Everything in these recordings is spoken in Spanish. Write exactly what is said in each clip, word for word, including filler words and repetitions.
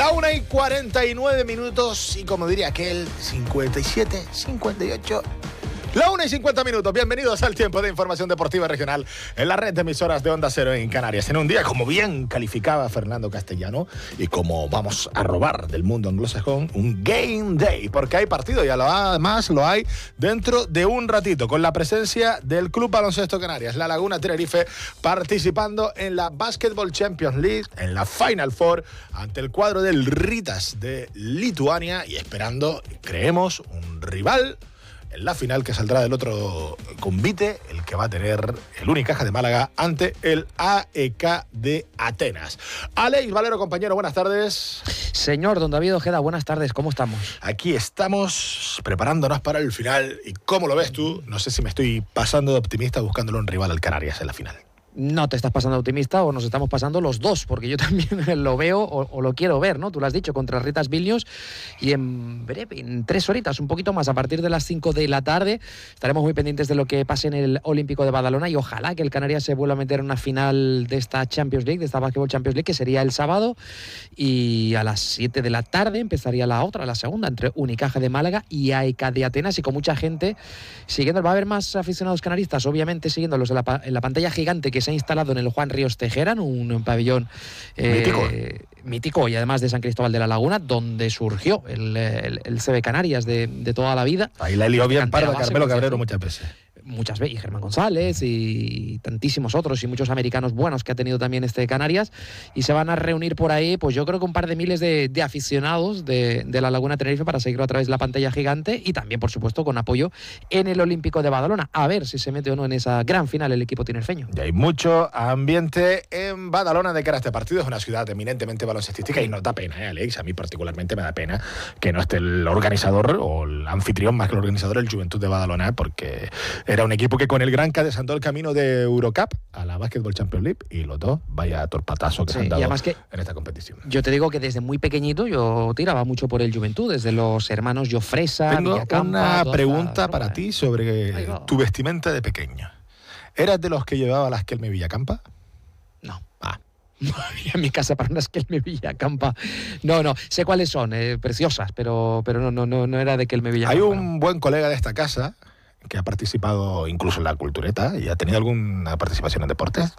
La una y cuarenta y nueve minutos y como diría aquel, cincuenta y siete, cincuenta y ocho. La una y cincuenta minutos. Bienvenidos al tiempo de información deportiva regional en la red de emisoras de Onda Cero en Canarias. En un día, como bien calificaba Fernando Castellano, y como vamos a robar del mundo anglosajón, un game day, porque hay partido y además lo hay dentro de un ratito, con la presencia del Club Baloncesto Canarias, La Laguna Tenerife, participando en la Basketball Champions League, en la Final Four, ante el cuadro del Ritas de Lituania y esperando, creemos, un rival en la final que saldrá del otro convite, el que va a tener el Unicaja de Málaga ante el A E K de Atenas. Alex Valero, compañero, buenas tardes. Señor don David Ojeda, buenas tardes, ¿cómo estamos? Aquí estamos preparándonos para el final. ¿Y cómo lo ves tú? No sé si me estoy pasando de optimista buscándole un rival al Canarias en la final. No te estás pasando optimista o nos estamos pasando los dos, porque yo también lo veo o, o lo quiero ver, ¿no? Tú lo has dicho, contra Ritas Vilnius, y en breve, en tres horitas, un poquito más, a partir de las cinco de la tarde, estaremos muy pendientes de lo que pase en el Olímpico de Badalona y ojalá que el Canarias se vuelva a meter en una final de esta Champions League, de esta Basketball Champions League, que sería el sábado, y a las siete de la tarde empezaría la otra, la segunda, entre Unicaja de Málaga y A E K de Atenas, y con mucha gente siguiendo. Va a haber más aficionados canaristas, obviamente siguiéndolos en la, en la pantalla gigante que se ha instalado en el Juan Ríos Tejera, un, un pabellón eh, mítico. mítico y además de San Cristóbal de la Laguna, donde surgió el, el, el C B Canarias de, de toda la vida. Ahí la lió bien Pardo, Carmelo Cabrero muchas veces. Muchas veces, y Germán González y tantísimos otros y muchos americanos buenos que ha tenido también este Canarias, y se van a reunir por ahí, pues yo creo que un par de miles de, de aficionados de, de la Laguna Tenerife para seguirlo a través de la pantalla gigante y también, por supuesto, con apoyo en el Olímpico de Badalona, a ver si se mete o no en esa gran final el equipo tinerfeño. Y hay mucho ambiente en Badalona de cara a este partido. Es una ciudad eminentemente baloncestística y nos da pena, ¿eh, Alex? A mí particularmente me da pena que no esté el organizador o el anfitrión más que el organizador, el Juventud de Badalona, porque era un equipo que con el Granca desandó el camino de Eurocup a la Basketball Champions League, y los dos, vaya torpatazo que sí, se han dado que en esta competición. Yo te digo que desde muy pequeñito yo tiraba mucho por el Juventud, desde los hermanos Jofresa, Tengo Villacampa, una pregunta para ¿no? ti sobre tu vestimenta de pequeño. ¿Eras de los que llevaba las Kelme Villacampa? No. Ah. No había en mi casa para unas Kelme Villacampa. No, no, sé cuáles son, eh, preciosas, pero, pero no, no, no, no era de Kelme Villacampa. Hay un buen colega de esta casa que ha participado incluso en la cultureta y ha tenido alguna participación en deportes,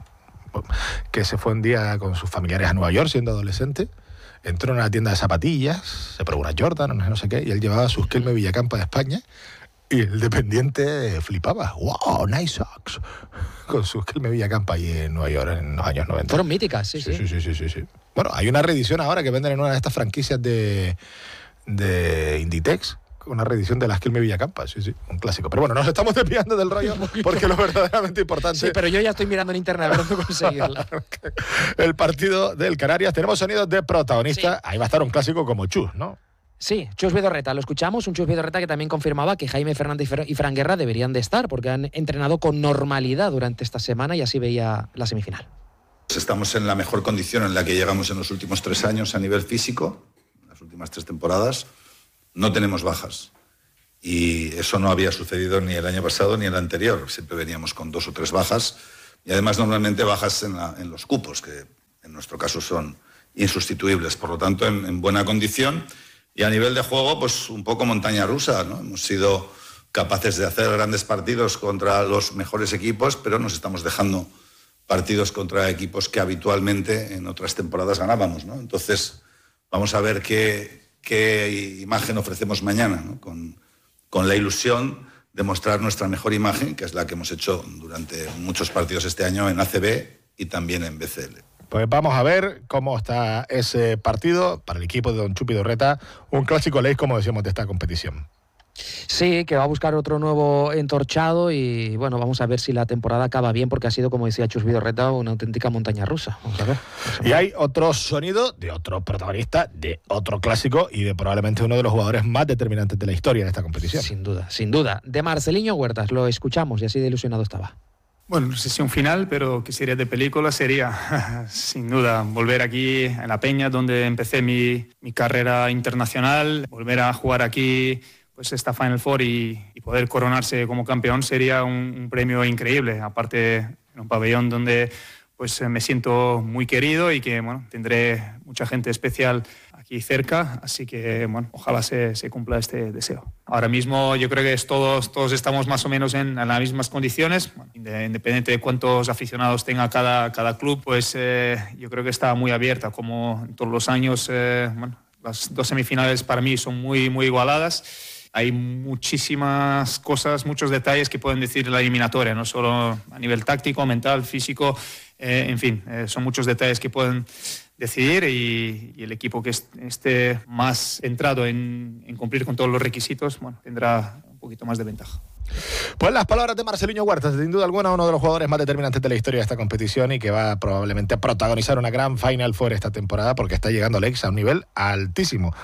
que se fue un día con sus familiares a Nueva York siendo adolescente, entró en una tienda de zapatillas, se probó una Jordan, no sé qué, y él llevaba sus Kelme Villacampa de España, y el dependiente flipaba. ¡Wow! ¡Nice socks! Con sus Kelme Villacampa allí en Nueva York en los años noventa. Fueron míticas, sí, sí. Sí, sí, sí, sí, sí. Bueno, hay una reedición ahora que venden en una de estas franquicias de, de Inditex, una reedición de las Kelme Villacampa, sí, sí, un clásico. Pero bueno, nos estamos desviando del rollo porque lo verdaderamente importante... Sí, pero yo ya estoy mirando en internet a ver dónde conseguirla. El partido del Canarias, tenemos sonidos de protagonista, sí. Ahí va a estar un clásico como Chus, ¿no? Sí, Chus Vidorreta, lo escuchamos, un Chus Vidorreta que también confirmaba que Jaime Fernández y Fran Guerra deberían de estar porque han entrenado con normalidad durante esta semana y así veía la semifinal. Estamos en la mejor condición en la que llegamos en los últimos tres años a nivel físico, las últimas tres temporadas. No tenemos bajas y eso no había sucedido ni el año pasado ni el anterior. Siempre veníamos con dos o tres bajas y además normalmente bajas en, la, en los cupos, que en nuestro caso son insustituibles. Por lo tanto, en, en buena condición y a nivel de juego, pues un poco montaña rusa, ¿no? Hemos sido capaces de hacer grandes partidos contra los mejores equipos, pero nos estamos dejando partidos contra equipos que habitualmente en otras temporadas ganábamos, ¿no? Entonces, vamos a ver qué... qué imagen ofrecemos mañana, ¿no? con, con la ilusión de mostrar nuestra mejor imagen, que es la que hemos hecho durante muchos partidos este año en A C B y también en B C L. Pues vamos a ver cómo está ese partido para el equipo de don Chupi Vidorreta, un clásico ley, como decíamos, de esta competición. Sí, que va a buscar otro nuevo entorchado y bueno, vamos a ver si la temporada acaba bien porque ha sido, como decía Chus Vidorreta, una auténtica montaña rusa. Vamos a ver. Vamos a ver. Y hay otro sonido de otro protagonista, de otro clásico y de probablemente uno de los jugadores más determinantes de la historia en esta competición. Sin duda, sin duda. De Marceliño Huertas, lo escuchamos y así de ilusionado estaba. Bueno, no sé si un final, pero que sería de película, sería, sin duda, volver aquí en La Peña, donde empecé mi, mi carrera internacional, volver a jugar aquí pues esta Final Four y, y poder coronarse como campeón sería un, un premio increíble. Aparte, en un pabellón donde pues eh, me siento muy querido y que bueno, tendré mucha gente especial aquí cerca, así que bueno, ojalá se, se cumpla este deseo. Ahora mismo yo creo que es todos, todos estamos más o menos en, en las mismas condiciones, bueno, independiente de cuántos aficionados tenga cada, cada club, pues eh, yo creo que está muy abierta, como en todos los años. Eh, bueno, las dos semifinales para mí son muy, muy igualadas. Hay muchísimas cosas, muchos detalles que pueden decir la eliminatoria, no solo a nivel táctico, mental, físico, eh, en fin, eh, son muchos detalles que pueden decidir y, y el equipo que esté más centrado en, en cumplir con todos los requisitos, bueno, tendrá un poquito más de ventaja. Pues las palabras de Marceliño Huertas, sin duda alguna uno de los jugadores más determinantes de la historia de esta competición y que va probablemente a protagonizar una gran Final Four esta temporada porque está llegando Alex a un nivel altísimo.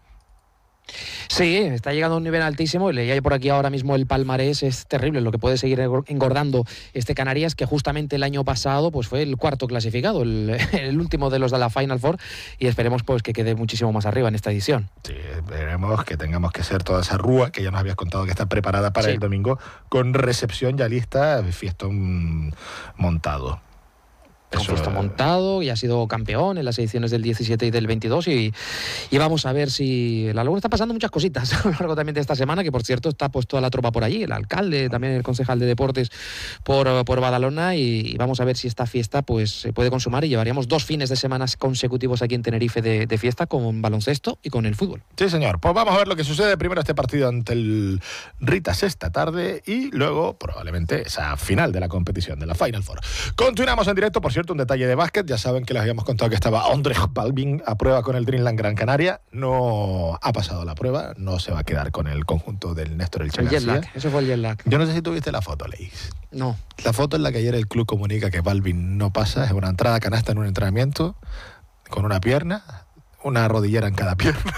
Sí, está llegando a un nivel altísimo y leía por aquí ahora mismo el palmarés, es terrible lo que puede seguir engordando este Canarias, que justamente el año pasado pues fue el cuarto clasificado, el, el último de los de la Final Four, y esperemos pues que quede muchísimo más arriba en esta edición. Sí, esperemos que tengamos que ser toda esa rúa que ya nos habías contado que está preparada para sí. El domingo, con recepción ya lista, fiestón montado. Un fiesta montado y ha sido campeón en las ediciones del diecisiete y del veintidós y, y vamos a ver si la Laguna está pasando muchas cositas a lo largo también de esta semana, que por cierto está pues toda la tropa por allí, el alcalde, también el concejal de deportes por, por Badalona y, y vamos a ver si esta fiesta pues se puede consumar y llevaríamos dos fines de semana consecutivos aquí en Tenerife de, de fiesta con baloncesto y con el fútbol. Sí señor, pues vamos a ver lo que sucede primero este partido ante el Ritas esta tarde y luego probablemente esa final de la competición de la Final Four. Continuamos en directo, por cierto. Un detalle de básquet, ya saben que les habíamos contado que estaba Ondrej Balvin a prueba con el Dreamland Gran Canaria, no ha pasado la prueba, no se va a quedar con el conjunto del Néstor Elche el García. jet lag, eso fue el jet lag. Yo no sé si tuviste la foto, Leis. No. La foto en la que ayer el club comunica que Balvin no pasa, es una entrada canasta en un entrenamiento, con una pierna, una rodillera en cada pierna,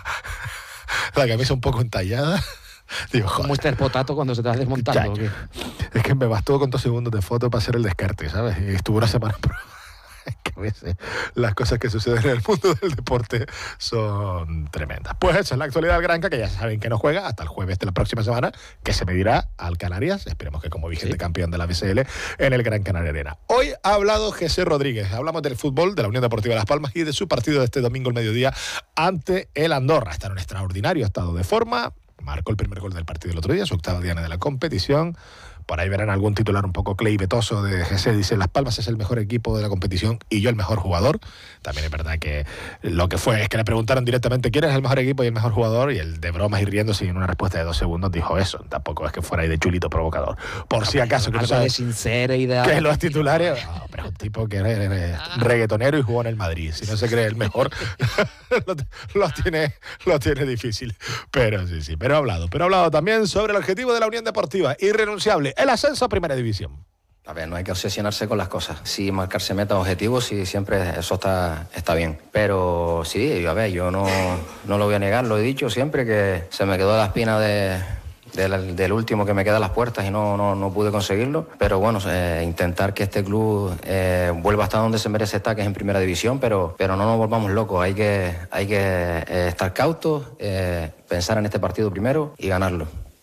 la camisa un poco entallada. Digo, joder. Como este potato cuando se te va desmontando. Ya, es que me bastó con dos segundos de foto para hacer el descarte, ¿sabes? Y estuve una semana pro. Que a veces las cosas que suceden en el mundo del deporte son tremendas. Pues eso es la actualidad del Granca, que ya saben que no juega hasta el jueves de la próxima semana, que se medirá al Canarias, esperemos que como vigente sí. campeón de la B C L, en el Gran Canaria Arena. Hoy ha hablado José Rodríguez, hablamos del fútbol, de la Unión Deportiva Las Palmas y de su partido de este domingo al mediodía ante el Andorra. Está en un extraordinario estado de forma. Marcó el primer gol del partido el otro día, su octava diana de la competición. Por ahí verán algún titular un poco cleivetoso de G C. Dice, Las Palmas es el mejor equipo de la competición y yo el mejor jugador. También es verdad que lo que fue es que le preguntaron directamente quién es el mejor equipo y el mejor jugador, y él de bromas y riéndose y en una respuesta de dos segundos dijo eso. Tampoco es que fuera ahí de chulito provocador. Por si acaso, que no sabes sincera y de... que los titulares... No, pero es un tipo que es reggaetonero y jugó en el Madrid. Si no se cree el mejor, lo, lo, tiene, lo tiene difícil. Pero sí, sí. Pero ha hablado. Pero ha hablado también sobre el objetivo de la Unión Deportiva. Irrenunciable. El ascenso a Primera División. A ver, no hay que obsesionarse con las cosas. Sí, marcarse metas, objetivos, sí, siempre eso está, está bien. Pero sí, a ver, yo no, no lo voy a negar, lo he dicho siempre, que se me quedó la espina de, de, del último que me queda a las puertas y no, no, no pude conseguirlo. Pero bueno, eh, intentar que este club eh, vuelva hasta donde se merece estar, que es en Primera División, pero, pero no nos volvamos locos. Hay que, hay que eh, estar cautos, eh, pensar en este partido primero y ganarlo.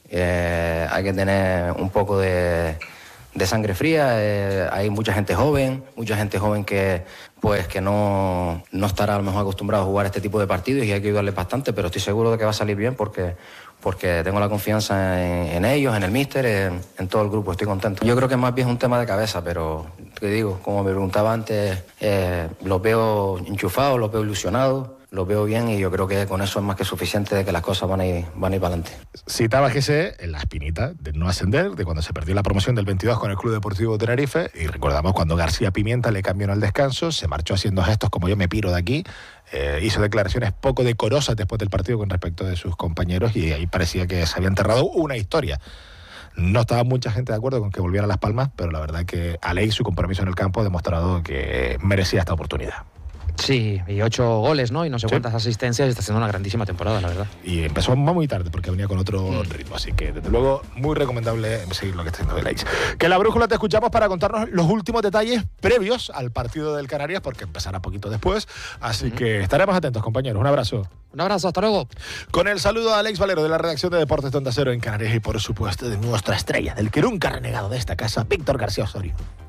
Eh, hay que tener un poco de, de sangre fría. Eh, hay mucha gente joven, mucha gente joven que pues que no, no estará a lo mejor acostumbrado a jugar este tipo de partidos y hay que ayudarles bastante, pero estoy seguro de que va a salir bien porque, porque tengo la confianza en, en ellos, en el míster, en, en todo el grupo, estoy contento. Yo creo que más bien es un tema de cabeza, pero te digo, como me preguntaba antes, eh, los veo enchufados, los veo ilusionados, lo veo bien y yo creo que con eso es más que suficiente de que las cosas van a ir, van a ir para adelante. Citaba G C en la espinita de no ascender, de cuando se perdió la promoción del veintidós con el Club Deportivo Tenerife, y recordamos cuando García Pimienta le cambió al descanso, se marchó haciendo gestos como yo me piro de aquí, eh, hizo declaraciones poco decorosas después del partido con respecto de sus compañeros y ahí parecía que se había enterrado una historia. No estaba mucha gente de acuerdo con que volviera a Las Palmas, pero la verdad que Aleix, su compromiso en el campo, ha demostrado que merecía esta oportunidad. Sí, y ocho goles, ¿no? Y no sé sí. cuántas asistencias, está siendo una grandísima temporada, la verdad. Y empezó muy tarde porque venía con otro mm. ritmo, así que desde luego muy recomendable seguir lo que está haciendo Aleix. Que la brújula te escuchamos para contarnos los últimos detalles previos al partido del Canarias, porque empezará poquito después, así mm. que estaremos atentos, compañeros. Un abrazo. Un abrazo, hasta luego. Con el saludo a Alex Valero de la redacción de Deportes de Onda Cero en Canarias y por supuesto de nuestra estrella, del que nunca ha renegado de esta casa, Víctor García Osorio.